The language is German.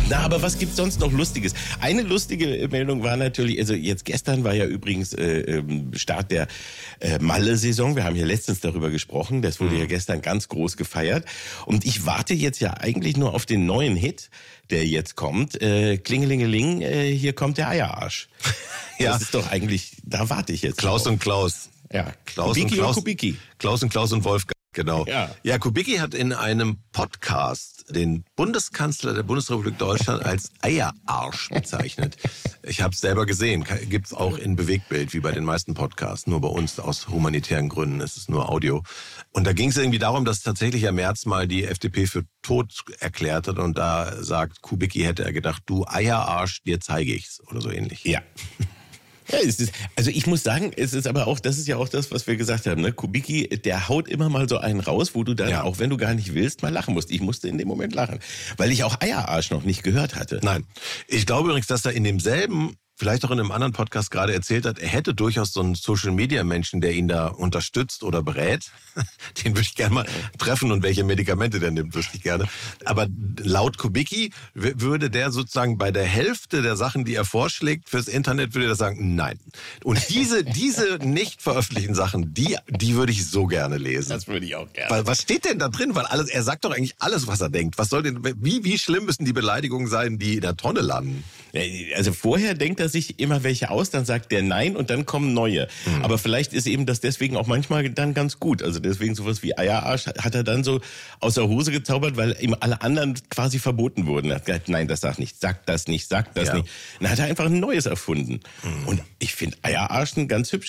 Na, aber was gibt's sonst noch Lustiges? Eine lustige Meldung war natürlich, also jetzt gestern war ja übrigens Start der Malle-Saison. Wir haben hier letztens darüber gesprochen. Das wurde ja gestern ganz groß gefeiert. Und ich warte jetzt ja eigentlich nur auf den neuen Hit, der jetzt kommt. Klingelingeling, hier kommt der Eierarsch. Ja. Das ist doch eigentlich, da warte ich jetzt Klaus drauf. und Klaus. Ja, Klaus Kubicki und Klaus. Kubicki. Klaus und Wolfgang. Genau. Ja. Kubicki hat in einem Podcast den Bundeskanzler der Bundesrepublik Deutschland als Eierarsch bezeichnet. Ich habe es selber gesehen. Gibt's auch in Bewegtbild, wie bei den meisten Podcasts. Nur bei uns aus humanitären Gründen ist es nur Audio. Und da ging es irgendwie darum, dass tatsächlich Herr Merz mal die FDP für tot erklärt hat. Und da sagt Kubicki, hätte er gedacht, du Eierarsch, dir zeige ich's. Oder so ähnlich. Ja. Ja, also ich muss sagen, es ist aber auch, das ist ja auch das, was wir gesagt haben, ne? Kubicki, der haut immer mal so einen raus, wo du dann, auch wenn du gar nicht willst, mal lachen musst. Ich musste in dem Moment lachen, weil ich auch Eierarsch noch nicht gehört hatte. Nein. Ich glaube übrigens, dass er in demselben, vielleicht auch in einem anderen Podcast gerade erzählt hat, er hätte durchaus so einen Social-Media-Menschen, der ihn da unterstützt oder berät. Den würde ich gerne mal treffen und welche Medikamente der nimmt, wüsste ich gerne. Aber laut Kubicki würde der sozusagen bei der Hälfte der Sachen, die er vorschlägt fürs Internet, würde er sagen, nein. Und diese nicht veröffentlichten Sachen, die würde ich so gerne lesen. Das würde ich auch gerne. Weil, was steht denn da drin? Weil er sagt doch eigentlich alles, was er denkt. Was soll denn, wie schlimm müssen die Beleidigungen sein, die in der Tonne landen? Also vorher denkt er sich immer welche aus, dann sagt der nein und dann kommen neue. Aber vielleicht ist eben das deswegen auch manchmal dann ganz gut. Also deswegen sowas wie Eierarsch hat er dann so aus der Hose gezaubert, weil ihm alle anderen quasi verboten wurden. Er hat gesagt, nein, das sag nicht, sag das nicht, sag das nicht. Dann hat er einfach ein neues erfunden. Und ich finde Eierarsch ein ganz hübsches